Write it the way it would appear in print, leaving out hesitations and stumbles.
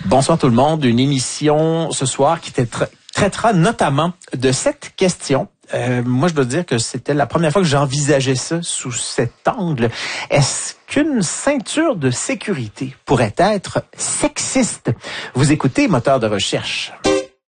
Bonsoir tout le monde. Une émission ce soir qui traitera notamment de cette question. Moi, je dois dire que c'était la première fois que j'envisageais ça sous cet angle. Est-ce qu'une ceinture de sécurité pourrait être sexiste? Vous écoutez Moteur de recherche.